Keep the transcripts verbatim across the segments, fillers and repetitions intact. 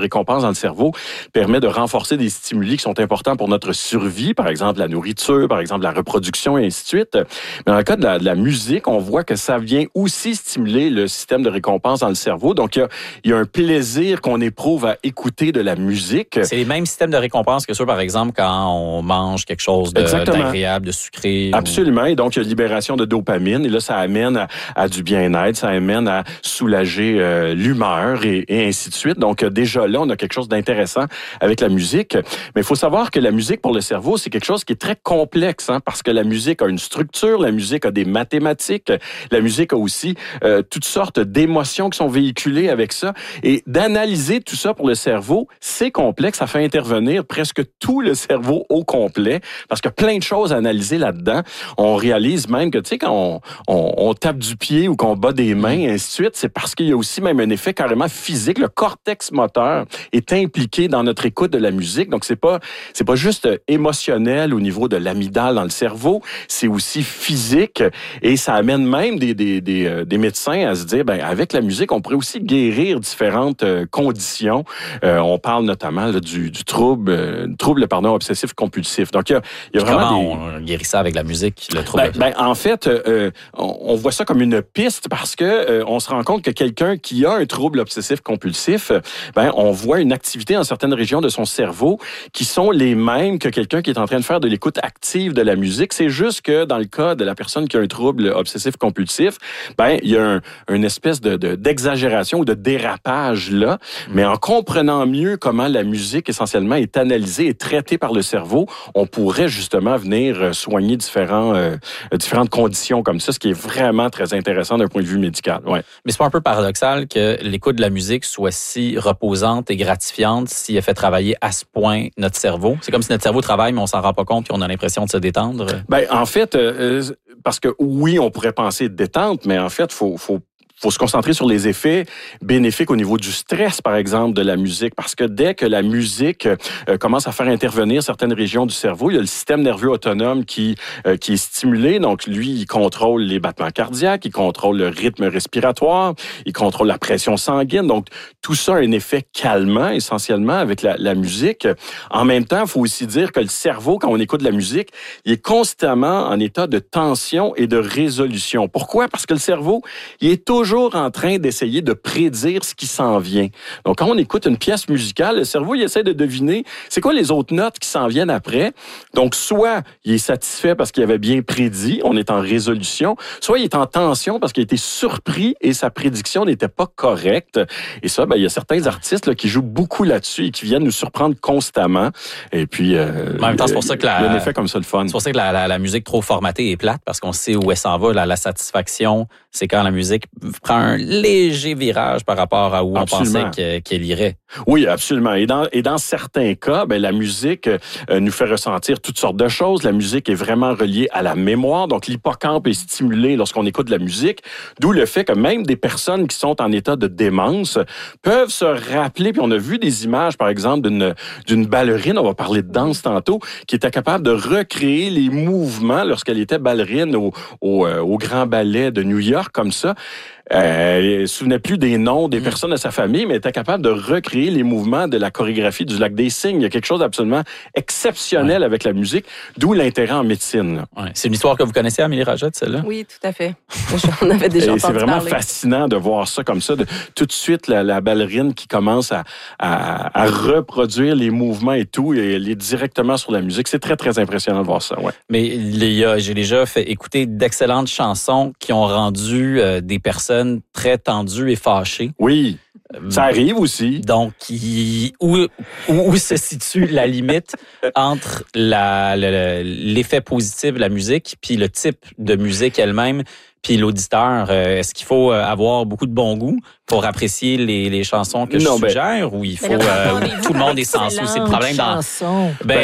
récompense dans le cerveau permet de renforcer des stimuli qui sont importants pour notre survie, par exemple la nourriture, par exemple la reproduction et ainsi de suite. Mais dans le cas de la, de la musique, on voit que ça vient aussi stimuler le système de récompense dans le cerveau. Donc, il y a, il y a un plaisir qu'on éprouve à écouter de la musique. C'est les mêmes systèmes de récompense que ceux, par exemple, quand on mange quelque chose de, d'agréable, de sucré. Absolument. Ou... Et donc, il y a une libération de dopamine. Et là, ça amène à, à du bien-être, ça amène à soulager euh, l'humeur et, et ainsi de suite. Donc, déjà là, on a quelque chose d'intéressant avec la musique. Mais il faut savoir que la musique pour le cerveau, c'est quelque chose qui est très complexe, hein, parce que la musique a une structure, la musique a des mathématiques, la musique a aussi euh, toutes sortes d'émotions qui sont véhiculées avec ça. Et d'analyser tout ça pour le cerveau, c'est complexe. Ça fait intervenir presque tout le cerveau au complet, parce qu'il y a plein de choses à analyser là-dedans. On réalise même que, tu sais, quand on, on, on tape du pied ou qu'on bat des mains, et ainsi de suite, c'est parce qu'il y a aussi même un effet carrément physique. Le cortex moteur est impliqué dans notre écoute de la musique. Donc, c'est pas, c'est pas juste émotionnel au niveau de l'amygdale dans le cerveau, c'est aussi physique. Et ça amène même des, des, des, des médecins à se dire, ben, avec la musique, on pourrait aussi guérir différentes conditions. Euh, on parle notamment là, du, du trouble, euh, trouble pardon, obsessif-compulsif. Donc, il y a, il y a vraiment comment des... on guérit ça avec la musique, le trouble? Ben, ben, en fait, euh, on, on voit ça comme une piste parce que euh, on se rend compte que quelqu'un qui a un trouble obsessif-compulsif, ben, on voit une activité dans certaines régions de son cerveau qui sont les mêmes que quelqu'un qui est en train de faire de l'écoute active de la musique. C'est juste que dans le cas de la personne qui a un trouble obsessif-compulsif, ben, il y a un, une espèce de, de, d'exagération ou de dérapage là. Mmh. Mais en comprenant mieux comment la musique essentiellement est analysée et traitée par le cerveau, on pourrait justement venir soigner différents, euh, différentes conditions comme ça, ce qui est vraiment très intéressant d'un point de vue médical. Ouais. Mais c'est pas un peu paradoxal que l'écoute de la musique soit si reposante et gratifiante si elle fait travailler à ce point notre cerveau? C'est comme si notre cerveau travaille, mais on s'en rend pas compte et on a l'impression de se détendre. Ben, en fait, euh, parce que oui, on pourrait penser détente, mais en fait, faut, faut faut se concentrer sur les effets bénéfiques au niveau du stress, par exemple, de la musique. Parce que dès que la musique euh, commence à faire intervenir certaines régions du cerveau, il y a le système nerveux autonome qui, euh, qui est stimulé. Donc, lui, il contrôle les battements cardiaques, il contrôle le rythme respiratoire, il contrôle la pression sanguine. Donc, tout ça a un effet calmant, essentiellement, avec la, la musique. En même temps, il faut aussi dire que le cerveau, quand on écoute de la musique, il est constamment en état de tension et de résolution. Pourquoi? Parce que le cerveau, il est toujours toujours en train d'essayer de prédire ce qui s'en vient. Donc, quand on écoute une pièce musicale, le cerveau, il essaie de deviner c'est quoi les autres notes qui s'en viennent après. Donc, soit il est satisfait parce qu'il avait bien prédit, on est en résolution, soit il est en tension parce qu'il a été surpris et sa prédiction n'était pas correcte. Et ça, ben, il y a certains artistes là, qui jouent beaucoup là-dessus et qui viennent nous surprendre constamment. Et puis, euh, en même temps, c'est pour ça que la, il y a un effet comme ça, le fun. C'est pour ça que la, la, la musique trop formatée est plate parce qu'on sait où elle s'en va. La, la satisfaction, c'est quand la musique prend un léger virage par rapport à où absolument. On pensait qu'elle irait. Oui, absolument. Et dans, et dans certains cas, ben, la musique euh, nous fait ressentir toutes sortes de choses. La musique est vraiment reliée à la mémoire. Donc, l'hippocampe est stimulé lorsqu'on écoute de la musique. D'où le fait que même des personnes qui sont en état de démence peuvent se rappeler, puis on a vu des images, par exemple, d'une, d'une ballerine, on va parler de danse tantôt, qui était capable de recréer les mouvements lorsqu'elle était ballerine au, au, au Grand Ballet de New York, comme ça. Euh, elle ne se souvenait plus des noms des personnes de sa famille, mais était capable de recréer les mouvements de la chorégraphie du Lac des Cygnes. Il y a quelque chose d'absolument exceptionnel ouais. avec la musique, d'où l'intérêt en médecine. Ouais. C'est une histoire que vous connaissez, Amélie Rajad, celle-là? Oui, tout à fait. On avait déjà entendu c'est vraiment parler. Fascinant de voir ça comme ça. De, tout de suite, la, la ballerine qui commence à, à, à reproduire les mouvements et tout, et elle est directement sur la musique. C'est très, très impressionnant de voir ça. Ouais. Mais il y a, j'ai déjà fait écouter d'excellentes chansons qui ont rendu euh, des personnes très tendues et fâchées. Oui, ça arrive aussi. Donc, il, où, où se situe la limite entre la, le, l'effet positif de la musique puis le type de musique elle-même puis l'auditeur? Est-ce qu'il faut avoir beaucoup de bon goût pour apprécier les, les chansons que non, je suggère ben, ou il faut euh, tout le monde est sensible? C'est le problème dans... Ben,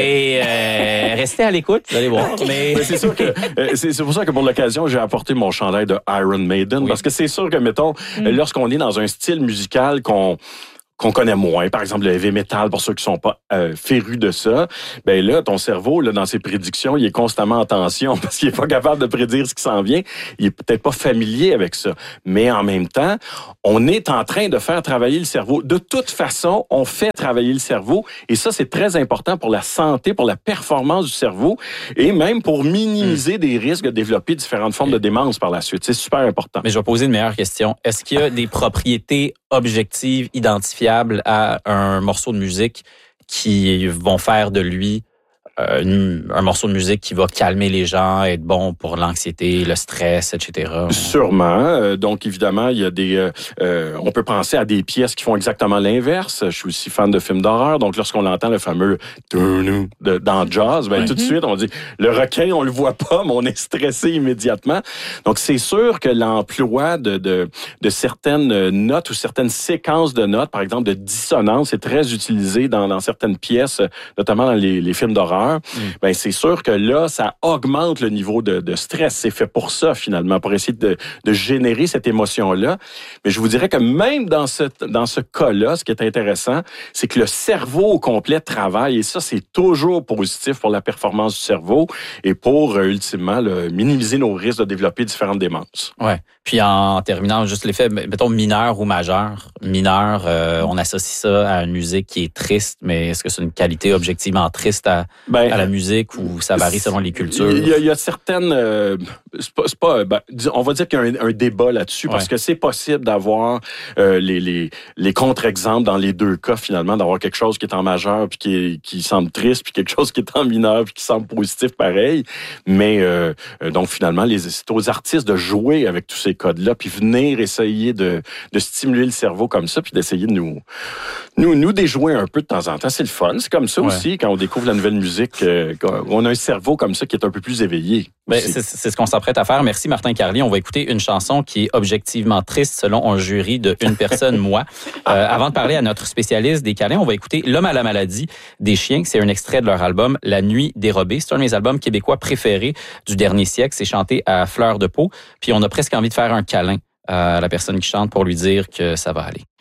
euh, restez à l'écoute, vous allez voir. Mais... Mais c'est sûr que c'est, c'est pour ça que pour l'occasion, j'ai apporté mon chandail de Iron Maiden oui. parce que c'est sûr que, mettons, mm. lorsqu'on est dans un style musical qu'on qu'on connaît moins, par exemple le heavy metal, pour ceux qui sont pas euh, férus de ça, ben là, ton cerveau, là, dans ses prédictions, il est constamment en tension parce qu'il est pas capable de prédire ce qui s'en vient. Il est peut-être pas familier avec ça. Mais en même temps, on est en train de faire travailler le cerveau. De toute façon, on fait travailler le cerveau et ça, c'est très important pour la santé, pour la performance du cerveau et même pour minimiser mmh. des risques de développer différentes formes de démence par la suite. C'est super important. Mais je vais poser une meilleure question. Est-ce qu'il y a des propriétés objectives, identifiables à un morceau de musique qui vont faire de lui euh, un morceau de musique qui va calmer les gens, être bon pour l'anxiété, le stress, et cetera? Sûrement. Euh, donc, évidemment, il y a des... Euh, euh, on peut penser à des pièces qui font exactement l'inverse. Je suis aussi fan de films d'horreur. Donc, lorsqu'on entend le fameux de, dans jazz, ben, mm-hmm. tout de suite, on dit, le requin, on le voit pas, mais on est stressé immédiatement. Donc, c'est sûr que l'emploi de, de, de certaines notes ou certaines séquences de notes, par exemple de dissonance, est très utilisé dans, dans certaines pièces, notamment dans les, les films d'horreur. Mm. Ben, c'est sûr que là, ça augmente le niveau de, de stress. C'est fait pour ça, finalement, pour essayer de, de générer cette émotion-là. Mais je vous dirais que même dans ce, dans ce cas-là, ce qui est intéressant, c'est que le cerveau au complet travaille. Et ça, c'est toujours positif pour la performance du cerveau et pour, euh, ultimement, là, minimiser nos risques de développer différentes démences. Ouais. Puis en terminant, juste l'effet, mettons, mineur ou majeur. Mineur, euh, on associe ça à une musique qui est triste, mais est-ce que c'est une qualité objectivement triste à, ben, à la musique ou ça varie selon les cultures? Il y a, il y a certaines... Euh, c'est pas, c'est pas, ben, on va dire qu'il y a un, un débat là-dessus parce ouais. que c'est possible d'avoir euh, les, les, les contre-exemples dans les deux cas, finalement, d'avoir quelque chose qui est en majeur puis qui, est, qui semble triste, puis quelque chose qui est en mineur puis qui semble positif pareil. Mais euh, donc, finalement, les, c'est aux artistes de jouer avec tous ces codes-là puis venir essayer de, de stimuler le cerveau comme ça puis d'essayer de nous, nous, nous déjouer un peu de temps en temps. C'est le fun. C'est comme ça ouais. aussi, quand on découvre la nouvelle musique, euh, on a un cerveau comme ça qui est un peu plus éveillé. Ben, c'est, c'est ce qu'on s'apprête à faire. Merci Martin Carlier. On va écouter une chanson qui est objectivement triste selon un jury de une personne, moi. Euh, avant de parler à notre spécialiste des câlins, on va écouter L'homme à la maladie des Chiens. C'est un extrait de leur album La nuit dérobée. C'est un de mes albums québécois préférés du dernier siècle. C'est chanté à fleur de peau. Puis on a presque envie de faire un câlin à la personne qui chante pour lui dire que ça va aller.